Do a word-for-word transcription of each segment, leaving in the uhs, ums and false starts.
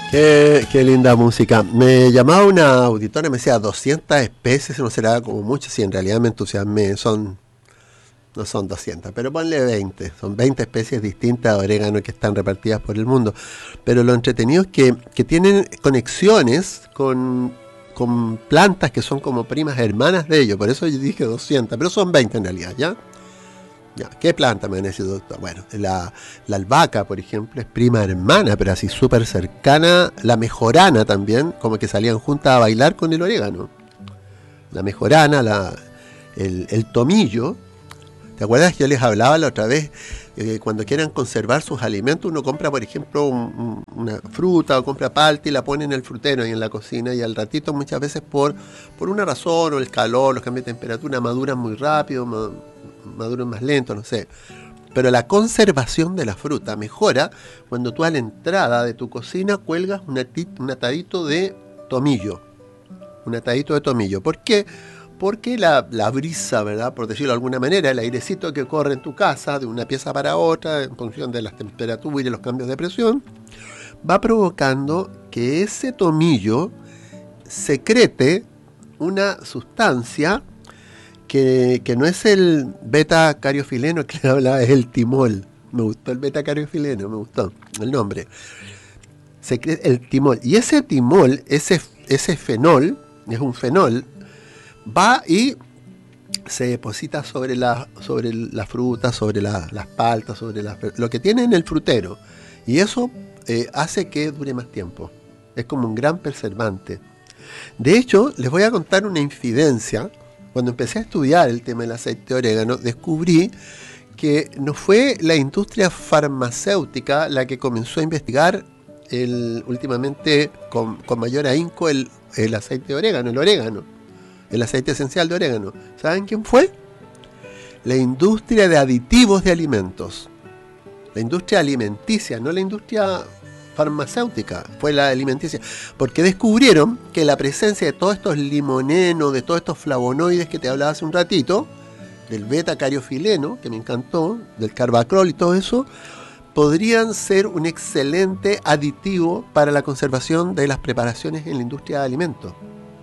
Qué, qué linda música. Me llamaba una auditora y me decía doscientas especies, no será como mucho, si en realidad me entusiasmé, son, no son doscientas, pero ponle veinte, son veinte especies distintas de orégano que están repartidas por el mundo. Pero lo entretenido es que, que tienen conexiones con, con plantas que son como primas hermanas de ellos, por eso yo dije doscientas, pero son veinte en realidad, ¿ya? Ya, ¿qué planta me han dicho, doctor? Bueno, la, la albahaca, por ejemplo, es prima hermana, pero así súper cercana. La mejorana también, como que salían juntas a bailar con el orégano. La mejorana, la, el, el tomillo. ¿Te acuerdas que yo les hablaba la otra vez? Eh, cuando quieran conservar sus alimentos, uno compra, por ejemplo, un, un, una fruta o compra palta y la pone en el frutero y en la cocina, y al ratito muchas veces por, por una razón, o el calor, los cambios de temperatura, maduran muy rápido, maduran más lento, no sé. Pero la conservación de la fruta mejora cuando tú a la entrada de tu cocina cuelgas un, un atadito de tomillo. Un atadito de tomillo. ¿Por qué? Porque la, la brisa, ¿verdad? Por decirlo de alguna manera, el airecito que corre en tu casa de una pieza para otra, en función de las temperaturas y de los cambios de presión, va provocando que ese tomillo secrete una sustancia que, que no es el beta-cariofileno que le hablaba, es el timol. Me gustó el beta-cariofileno, me gustó el nombre. Secreta el timol. Y ese timol, ese, ese fenol, es un fenol, va y se deposita sobre la, sobre la fruta, sobre la, las paltas, sobre la, lo que tiene en el frutero. Y eso eh, hace que dure más tiempo. Es como un gran preservante. De hecho, les voy a contar una infidencia. Cuando empecé a estudiar el tema del aceite de orégano, descubrí que no fue la industria farmacéutica la que comenzó a investigar el, últimamente con, con mayor ahínco el, el aceite de orégano, el orégano, el aceite esencial de orégano. ¿Saben quién fue? La industria de aditivos de alimentos. La industria alimenticia, no la industria farmacéutica, fue la alimenticia, porque descubrieron que la presencia de todos estos limonenos, de todos estos flavonoides que te hablaba hace un ratito, del beta-cariofileno, que me encantó, del carbacrol y todo eso, podrían ser un excelente aditivo para la conservación de las preparaciones en la industria de alimentos.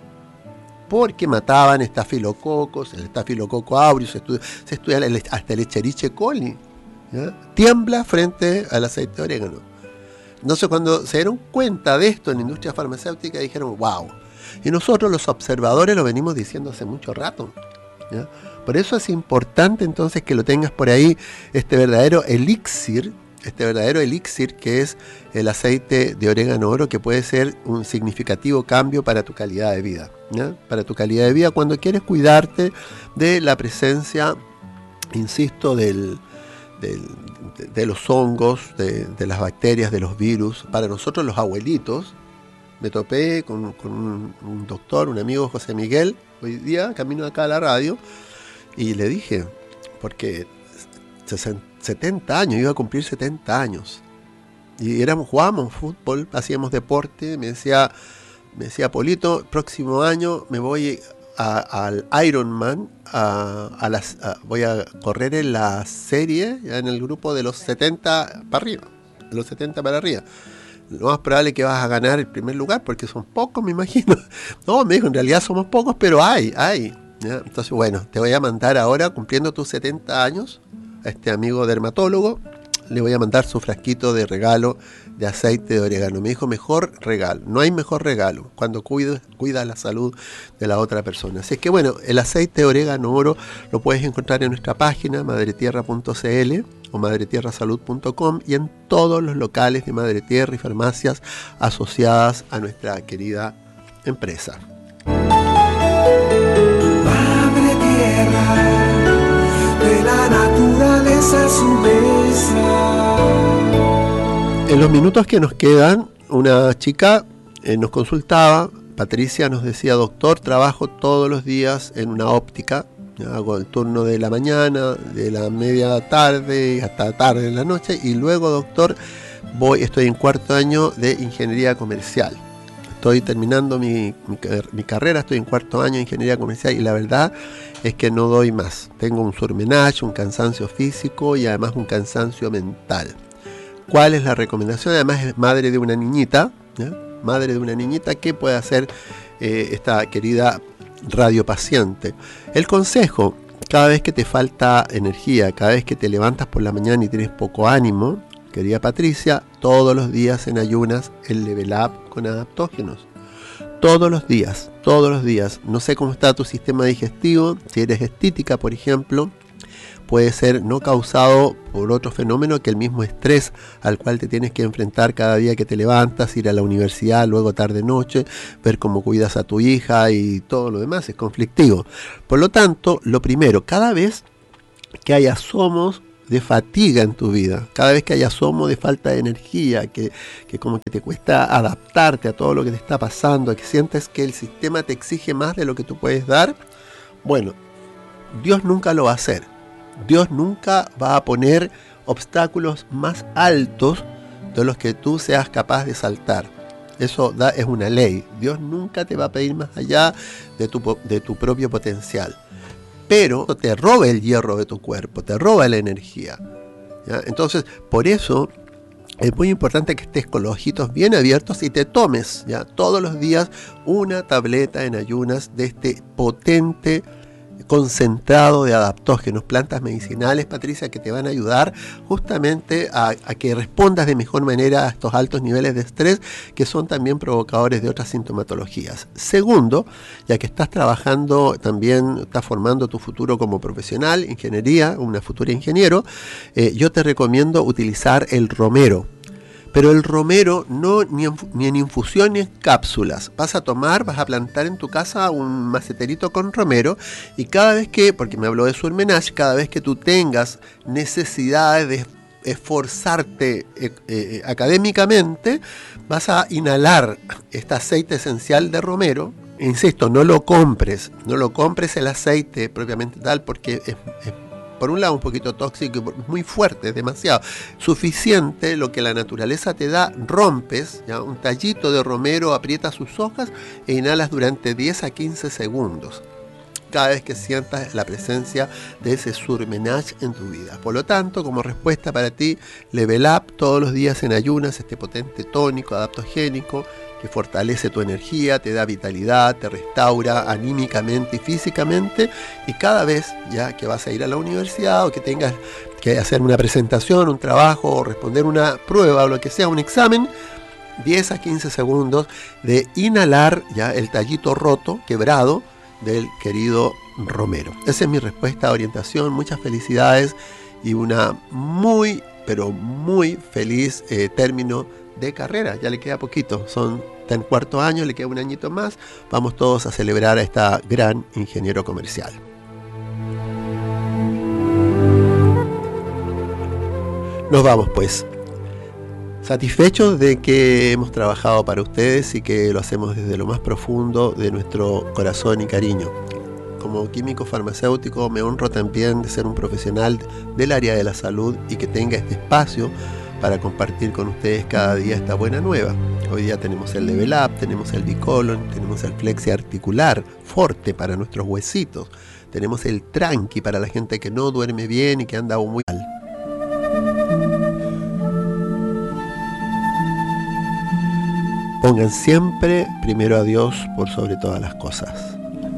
Porque mataban estafilococos, el estafilococo aureus, se estudia, se estudia hasta el Escherichia coli, ¿ya? Tiembla frente al aceite de orégano. Entonces, cuando se dieron cuenta de esto en la industria farmacéutica, dijeron, wow. Y nosotros los observadores lo venimos diciendo hace mucho rato, ¿ya? Por eso es importante entonces que lo tengas por ahí, este verdadero elixir, este verdadero elixir que es el aceite de orégano oro, que puede ser un significativo cambio para tu calidad de vida, ¿ya? Para tu calidad de vida cuando quieres cuidarte de la presencia, insisto, del... De, de, de los hongos, de, de las bacterias, de los virus. Para nosotros los abuelitos, me topé con, con un, un doctor, un amigo, José Miguel, hoy día, camino acá a la radio, y le dije, porque setenta años, iba a cumplir setenta años, y éramos, jugábamos fútbol, hacíamos deporte, me decía, me decía, Polito, próximo año me voy a, al Ironman, a, a las, a, voy a correr en la serie, ya en el grupo de los setenta para arriba, de los setenta para arriba. Lo más probable es que vas a ganar el primer lugar, porque son pocos, me imagino. No, me dijo, en realidad somos pocos, pero hay, hay. ¿Ya? Entonces, bueno, te voy a mandar ahora, cumpliendo tus setenta años, a este amigo dermatólogo, le voy a mandar su frasquito de regalo de aceite de orégano. Me dijo, mejor regalo, no hay mejor regalo cuando cuidas cuida la salud de la otra persona. Así es que bueno, el aceite de orégano oro lo puedes encontrar en nuestra página madre tierra punto c l o madre tierra salud punto com y en todos los locales de Madre Tierra y farmacias asociadas a nuestra querida empresa. Madre Tierra, de la naturaleza su mesa. En los minutos que nos quedan, una chica eh, nos consultaba. Patricia nos decía, doctor, trabajo todos los días en una óptica, ya, hago el turno de la mañana, de la media tarde hasta tarde en la noche, y luego, doctor, voy, estoy en cuarto año de ingeniería comercial. Estoy terminando mi, mi, mi carrera, estoy en cuarto año de ingeniería comercial y la verdad es que no doy más. Tengo un surmenage, un cansancio físico y además un cansancio mental. ¿Cuál es la recomendación? Además es madre de una niñita, ¿ya? Madre de una niñita, ¿qué puede hacer eh, esta querida radiopaciente? El consejo: cada vez que te falta energía, cada vez que te levantas por la mañana y tienes poco ánimo, querida Patricia, todos los días en ayunas el Level Up con adaptógenos. Todos los días, todos los días. No sé cómo está tu sistema digestivo. Si eres estítica, por ejemplo, puede ser no causado por otro fenómeno que el mismo estrés al cual te tienes que enfrentar cada día que te levantas, ir a la universidad, luego tarde noche, ver cómo cuidas a tu hija y todo lo demás, es conflictivo. Por lo tanto, lo primero, cada vez que haya asomos de fatiga en tu vida, cada vez que haya asomo de falta de energía, que, que como que te cuesta adaptarte a todo lo que te está pasando, que sientes que el sistema te exige más de lo que tú puedes dar, bueno, Dios nunca lo va a hacer. Dios nunca va a poner obstáculos más altos de los que tú seas capaz de saltar. Eso da, es una ley. Dios nunca te va a pedir más allá de tu, de tu propio potencial. Pero te roba el hierro de tu cuerpo, te roba la energía, ¿ya? Entonces, por eso es muy importante que estés con los ojitos bien abiertos y te tomes, ¿ya?, todos los días una tableta en ayunas de este potente concentrado de adaptógenos, plantas medicinales, Patricia, que te van a ayudar justamente a, a que respondas de mejor manera a estos altos niveles de estrés que son también provocadores de otras sintomatologías. Segundo, ya que estás trabajando también, estás formando tu futuro como profesional, ingeniería, una futura ingeniero, eh, yo te recomiendo utilizar el romero. Pero el romero no ni en, ni en infusión ni en cápsulas. Vas a tomar, vas a plantar en tu casa un maceterito con romero y cada vez que, porque me habló de surmenage, cada vez que tú tengas necesidad de esforzarte eh, eh, académicamente, vas a inhalar este aceite esencial de romero. Insisto, no lo compres, no lo compres el aceite propiamente tal porque es, es por un lado un poquito tóxico y muy fuerte, es demasiado. Suficiente lo que la naturaleza te da, rompes, ¿ya?, un tallito de romero, aprietas sus hojas e inhalas durante diez a quince segundos. Cada vez que sientas la presencia de ese surmenage en tu vida. Por lo tanto, como respuesta para ti, Level Up todos los días en ayunas, este potente tónico adaptogénico que fortalece tu energía, te da vitalidad, te restaura anímicamente y físicamente, y cada vez ya que vas a ir a la universidad o que tengas que hacer una presentación, un trabajo o responder una prueba o lo que sea, un examen, diez a quince segundos de inhalar ya el tallito roto, quebrado, del querido romero. Esa es mi respuesta, orientación. Muchas felicidades y una muy, pero muy feliz eh, término de carrera. Ya le queda poquito, son está en cuarto año, le queda un añito más. Vamos todos a celebrar a esta gran ingeniero comercial. Nos vamos pues, satisfechos de que hemos trabajado para ustedes y que lo hacemos desde lo más profundo de nuestro corazón y cariño. Como químico farmacéutico me honro también de ser un profesional del área de la salud y que tenga este espacio para compartir con ustedes cada día esta buena nueva. Hoy día tenemos el Level Up, tenemos el Bicolon, tenemos el Flexi Articular, Forte para nuestros huesitos, tenemos el Tranqui para la gente que no duerme bien y que anda muy mal. Pongan siempre primero a Dios por sobre todas las cosas.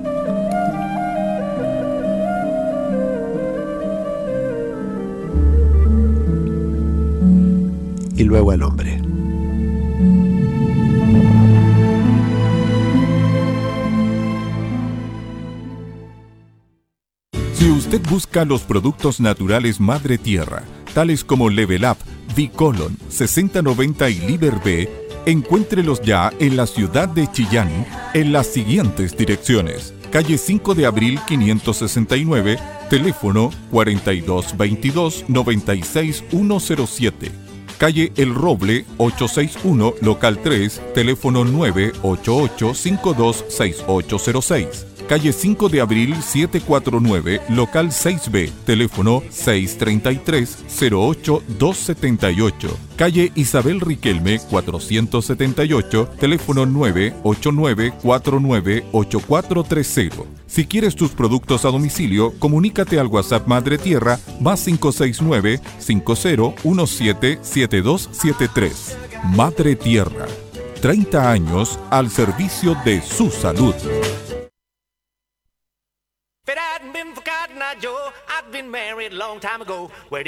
Y luego al hombre. Si usted busca los productos naturales Madre Tierra, tales como Level Up, Bicolon, sesenta noventa y Liber B, encuéntrelos ya en la ciudad de Chillán, en las siguientes direcciones: calle cinco de abril quinientos sesenta y nueve, teléfono cuarenta y dos veintidós noventa y seis ciento siete. Calle El Roble ochocientos sesenta y uno, local tres, teléfono nueve ocho ocho cinco dos seis ocho cero seis. Calle cinco de abril setecientos cuarenta y nueve, local seis B, teléfono seis treinta y tres cero ocho doscientos setenta y ocho. Calle Isabel Riquelme cuatrocientos setenta y ocho, teléfono nueve ocho nueve cuatro nueve ocho cuatro tres cero. Si quieres tus productos a domicilio, comunícate al WhatsApp Madre Tierra más cinco seis nueve cinco cero uno siete siete dos siete tres. Madre Tierra, treinta años al servicio de su salud. If it hadn't been for Cotton Eye Joe, I'd been married a long time ago. Where